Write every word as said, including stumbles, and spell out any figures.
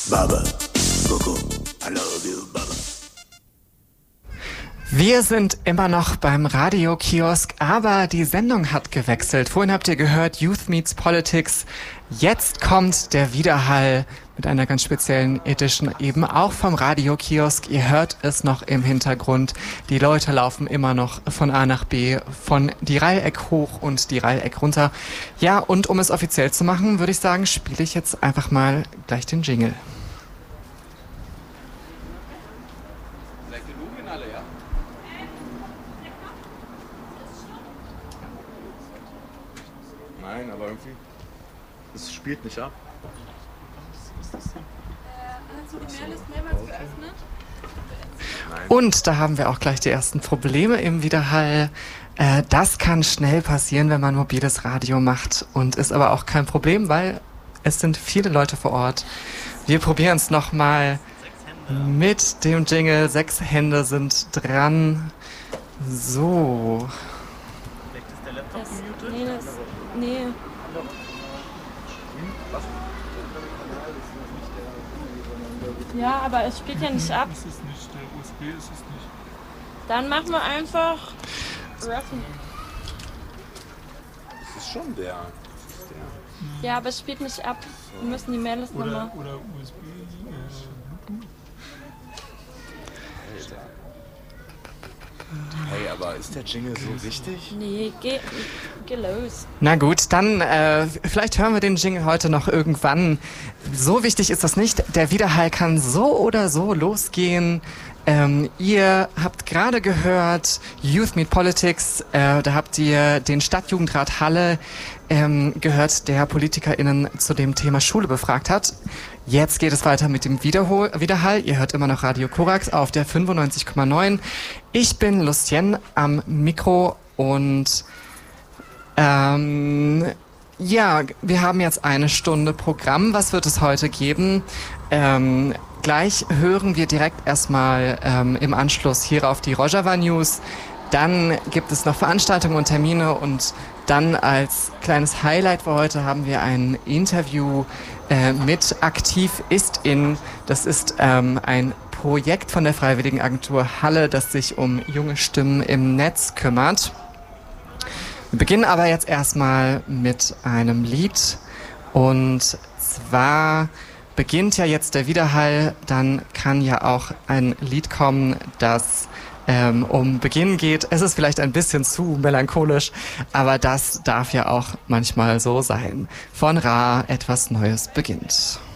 Baba, Coco, I love you, Baba. Wir sind immer noch beim Radiokiosk, aber die Sendung hat gewechselt. Vorhin habt ihr gehört Youth Meets Politics. Jetzt kommt der Widerhall mit einer ganz speziellen Edition, eben auch vom Radiokiosk. Ihr hört es noch im Hintergrund. Die Leute laufen immer noch von A nach B, von die Reiheck hoch und die Reiheck runter. Ja, und um es offiziell zu machen, würde ich sagen, spiele ich jetzt einfach mal gleich den Jingle. Nein, aber irgendwie, es spielt nicht ab. Was ist das denn? Hast du die Maillist mehrmals geöffnet? Und da haben wir auch gleich die ersten Probleme im Widerhall. Äh, das kann schnell passieren, wenn man mobiles Radio macht und ist aber auch kein Problem, weil es sind viele Leute vor Ort. Wir probieren es nochmal mit dem Jingle. Sechs Hände sind dran. So. Das, nee, das, nee. Ja, aber es spielt ja nicht ab. Das ist nicht, der U S B ist es nicht. Dann machen wir einfach Ruffen. Das ist schon der. Das ist der. Ja, aber es spielt nicht ab. Wir müssen die Maillist nochmal. Oder, oder U S B. Äh, Hey, aber ist der Jingle so wichtig? Nee, geh, geh los. Na gut, dann äh, vielleicht hören wir den Jingle heute noch irgendwann. So wichtig ist das nicht. Der Widerhall kann so oder so losgehen. Ähm, ihr habt gerade gehört Youth Meet Politics. Äh, da habt ihr den Stadtjugendrat Halle ähm, gehört, der PolitikerInnen zu dem Thema Schule befragt hat. Jetzt geht es weiter mit dem Wiederhol- Widerhall. Ihr hört immer noch Radio Korax auf der fünfundneunzig Komma neun. Ich bin Lucienne am Mikro und ähm, ja, wir haben jetzt eine Stunde Programm. Was wird es heute geben? Ähm, gleich hören wir direkt erstmal ähm, im Anschluss hierauf die Rojava News. Dann gibt es noch Veranstaltungen und Termine und dann als kleines Highlight für heute haben wir ein Interview äh, mit Aktiv ist in. Das ist ähm, ein Projekt von der Freiwilligenagentur Halle, das sich um junge Stimmen im Netz kümmert. Wir beginnen aber jetzt erstmal mit einem Lied und zwar beginnt ja jetzt der Widerhall, dann kann ja auch ein Lied kommen, das ähm, um Beginn geht. Es ist vielleicht ein bisschen zu melancholisch, aber das darf ja auch manchmal so sein. Von Ra etwas Neues beginnt.